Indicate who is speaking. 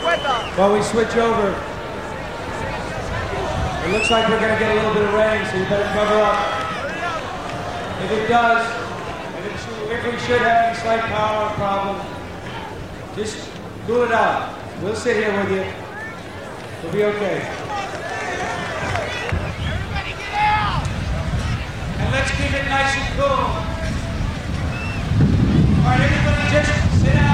Speaker 1: While we switch over, it looks like we're going to get a little bit of rain, so you better cover up. If it does, if we should have any slight power problem, just cool it out. We'll sit here with you. We'll be okay.
Speaker 2: Everybody get out!
Speaker 1: And let's keep it nice and cool. All right, everybody just sit down.